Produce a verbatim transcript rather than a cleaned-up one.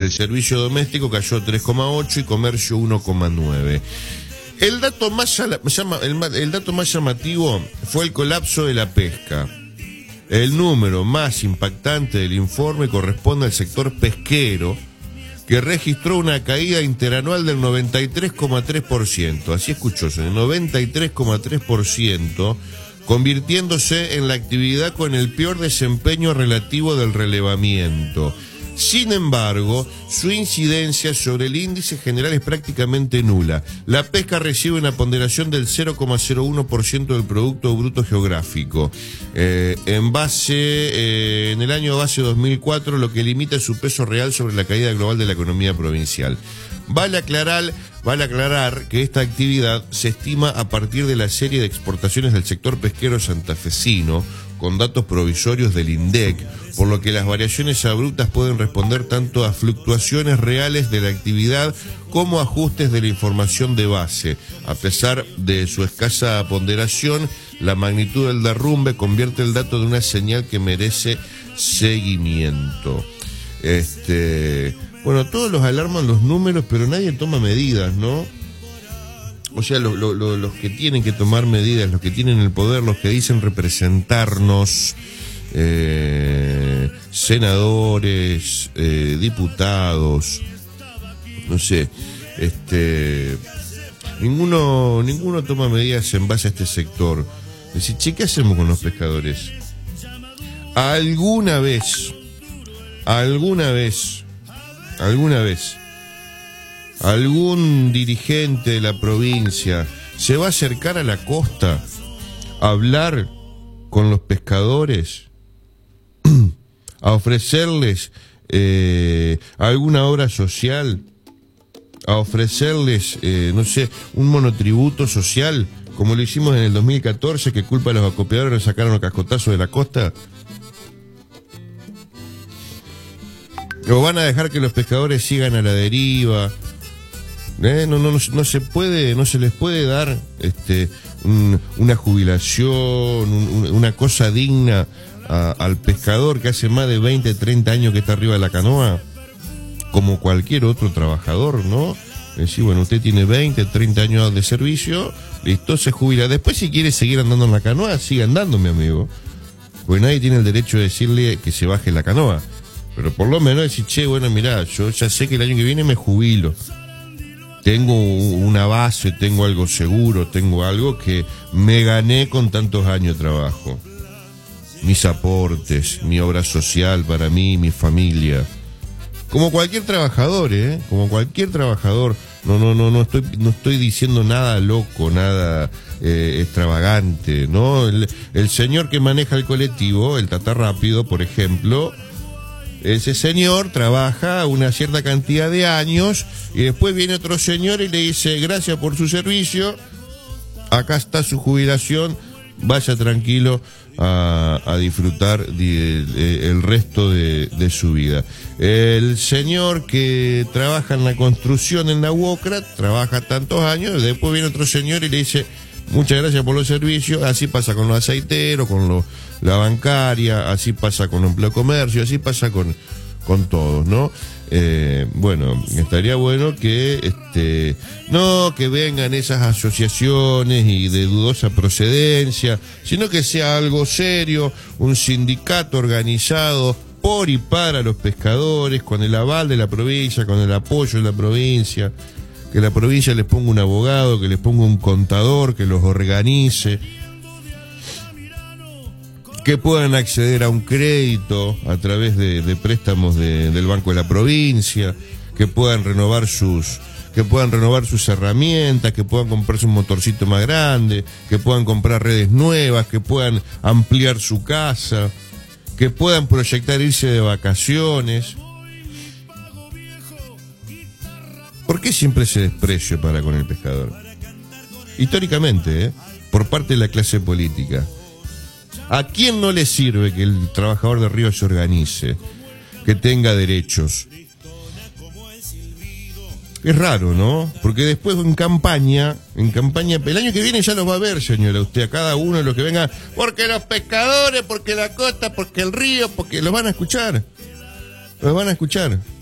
El servicio doméstico cayó tres coma ocho y comercio uno coma nueve. El dato más llama, el, el dato más llamativo fue el colapso de la pesca. El número más impactante del informe corresponde al sector pesquero, que registró una caída interanual del noventa y tres coma tres por ciento. Así escuchó, el noventa y tres coma tres por ciento, convirtiéndose en la actividad con el peor desempeño relativo del relevamiento. Sin embargo, su incidencia sobre el índice general es prácticamente nula. La pesca recibe una ponderación del cero coma cero uno por ciento del Producto Bruto Geográfico. Eh, en base, eh, en el año base dos mil cuatro, lo que limita su peso real sobre la caída global de la economía provincial. Vale aclarar, vale aclarar que esta actividad se estima a partir de la serie de exportaciones del sector pesquero santafesino, con datos provisorios del INDEC, por lo que las variaciones abruptas pueden responder tanto a fluctuaciones reales de la actividad como a ajustes de la información de base. A pesar de su escasa ponderación, la magnitud del derrumbe convierte el dato de una señal que merece seguimiento. Este, bueno, todos los alarman los números, pero nadie toma medidas, ¿no? O sea, lo, lo, lo, los que tienen que tomar medidas, los que tienen el poder, los que dicen representarnos, eh, senadores, eh, diputados, no sé, este, ninguno, ninguno toma medidas en base a este sector. Es decir, che, ¿qué hacemos con los pescadores? Alguna vez, alguna vez, alguna vez, algún dirigente de la provincia se va a acercar a la costa a hablar con los pescadores, a ofrecerles eh, alguna obra social, a ofrecerles, eh, no sé, un monotributo social, como lo hicimos en el dos mil catorce, que culpa a los acopiadores nos sacaron los cascotazos de la costa. ¿O van a dejar que los pescadores sigan a la deriva? Eh, no, no, no, no se puede, no se les puede dar este, un, una jubilación, un, una cosa digna a, al pescador que hace más de veinte, treinta años que está arriba de la canoa, como cualquier otro trabajador, ¿no? Es decir, bueno, usted tiene veinte, treinta años de servicio, listo, se jubila. Después, si quiere seguir andando en la canoa, siga andando, mi amigo. Porque nadie tiene el derecho de decirle que se baje la canoa. Pero por lo menos decir, che, bueno, mirá, yo ya sé que el año que viene me jubilo. Tengo una base, tengo algo seguro, tengo algo que me gané con tantos años de trabajo. Mis aportes, mi obra social para mí y mi familia. Como cualquier trabajador, ¿eh? Como cualquier trabajador. No, no, no, no estoy, no estoy diciendo nada loco, nada eh, extravagante, ¿no? El, el señor que maneja el colectivo, el Tata Rápido, por ejemplo, ese señor trabaja una cierta cantidad de años y después viene otro señor y le dice, gracias por su servicio, acá está su jubilación, vaya tranquilo a, a disfrutar de, de, el resto de, de su vida. El señor que trabaja en la construcción en la UOCRA, trabaja tantos años, después viene otro señor y le dice, muchas gracias por los servicios. Así pasa con los aceiteros, con los, la bancaria, así pasa con empleo comercio, así pasa con, con todos, ¿no? Eh, bueno, estaría bueno que este no que vengan esas asociaciones y de dudosa procedencia, sino que sea algo serio, un sindicato organizado por y para los pescadores, con el aval de la provincia, con el apoyo de la provincia, que la provincia les ponga un abogado, que les ponga un contador, que los organice, que puedan acceder a un crédito a través de, de préstamos de, del Banco de la Provincia, que puedan renovar sus que puedan renovar sus herramientas, que puedan comprarse un motorcito más grande, que puedan comprar redes nuevas, que puedan ampliar su casa, que puedan proyectar irse de vacaciones. ¿Por qué siempre ese desprecio para con el pescador? Históricamente, ¿eh? Por parte de la clase política. ¿A quién no le sirve que el trabajador de Río se organice, que tenga derechos? Es raro, ¿no? Porque después en campaña, en campaña, el año que viene ya los va a ver, señora, usted, a cada uno de los que venga, porque los pescadores, porque la costa, porque el río, porque los van a escuchar. Los van a escuchar.